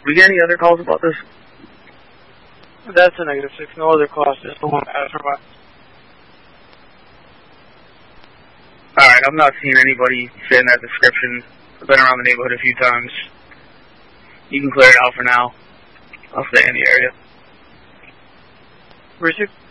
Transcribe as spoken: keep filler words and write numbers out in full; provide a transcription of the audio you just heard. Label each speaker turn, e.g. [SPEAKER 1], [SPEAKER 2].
[SPEAKER 1] We get any other calls about this?
[SPEAKER 2] That's a negative six. No other calls, just the one after one.
[SPEAKER 1] Alright, I'm not seeing anybody fit in that description. I've been around the neighborhood a few times. You can clear it out for now. I'll stay in the area.
[SPEAKER 2] Richard?